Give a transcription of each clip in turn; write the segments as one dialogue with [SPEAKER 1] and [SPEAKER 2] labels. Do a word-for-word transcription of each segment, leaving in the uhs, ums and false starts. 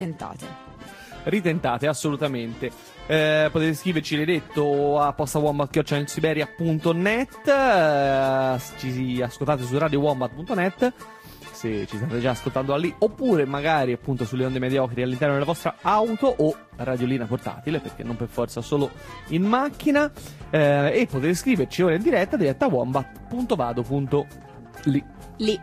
[SPEAKER 1] Tentate.
[SPEAKER 2] Ritentate, assolutamente. Eh, potete scriverci, l'hai detto, a postawombat chiocciola siberia punto net. Eh, ci ascoltate su radio wombat punto net se ci state già ascoltando da lì, oppure magari appunto sulle onde mediocri all'interno della vostra auto o radiolina portatile, perché non per forza solo in macchina. Eh, e potete scriverci ora in diretta diretta a wombat punto vado punto li.
[SPEAKER 1] Lì.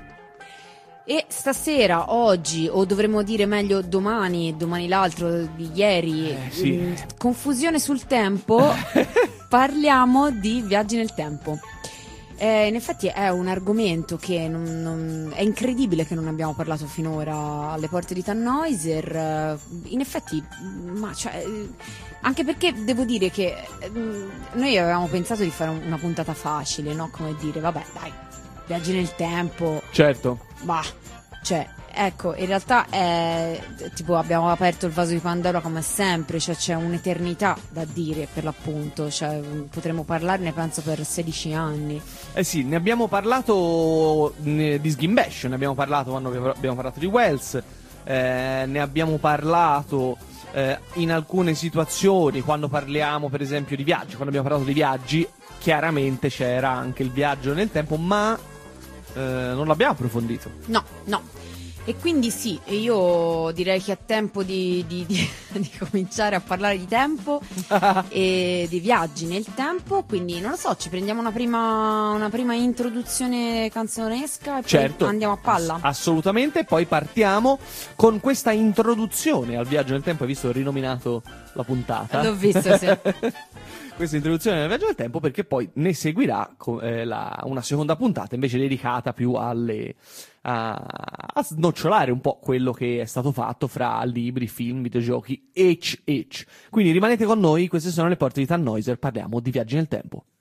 [SPEAKER 1] E stasera, oggi, o dovremmo dire meglio domani, domani l'altro, di ieri,
[SPEAKER 2] eh, sì.
[SPEAKER 1] mh, confusione sul tempo, parliamo di viaggi nel tempo. Eh, in effetti è un argomento che non, non, è incredibile che non abbiamo parlato finora alle porte di Tannhäuser. In effetti, ma cioè, anche perché devo dire che noi avevamo pensato di fare una puntata facile, no? Come dire, vabbè, dai, viaggi nel tempo.
[SPEAKER 2] Certo.
[SPEAKER 1] Bah, cioè, ecco, in realtà è tipo abbiamo aperto il vaso di Pandora come sempre, cioè c'è un'eternità da dire per l'appunto, cioè potremmo parlarne penso per sedici anni.
[SPEAKER 2] Eh sì, ne abbiamo parlato ne, di Sgimbash, ne abbiamo parlato quando abbiamo parlato di Wells, eh, ne abbiamo parlato eh, in alcune situazioni quando parliamo per esempio di viaggi, quando abbiamo parlato di viaggi chiaramente c'era anche il viaggio nel tempo, ma Eh, non l'abbiamo approfondito.
[SPEAKER 1] No, no. E quindi sì, io direi che è tempo di, di, di, di cominciare a parlare di tempo e di viaggi nel tempo. Quindi non lo so, ci prendiamo una prima, una prima introduzione canzonesca e
[SPEAKER 2] certo,
[SPEAKER 1] poi andiamo a palla.
[SPEAKER 2] Ass- assolutamente, poi partiamo con questa introduzione al viaggio nel tempo. Hai visto, ho rinominato la puntata.
[SPEAKER 1] L'ho visto, sì.
[SPEAKER 2] Questa introduzione al viaggio nel tempo, perché poi ne seguirà eh, la, una seconda puntata invece dedicata più alle a, a snocciolare un po' quello che è stato fatto fra libri, film, videogiochi, H H. Quindi rimanete con noi, queste sono le porte di Tannhäuser, parliamo di viaggi nel tempo.